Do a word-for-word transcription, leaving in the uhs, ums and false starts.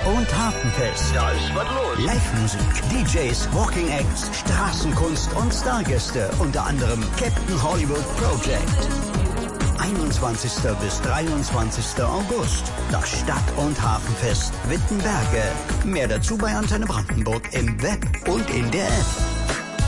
und Hafenfest. Da ist was los. Live-Musik, D Js, Walking Acts, Straßenkunst und Stargäste. Unter anderem Captain Hollywood Project. einundzwanzigsten bis dreiundzwanzigsten August. Das Stadt- und Hafenfest Wittenberge. Mehr dazu bei Antenne Brandenburg im Web und in der App.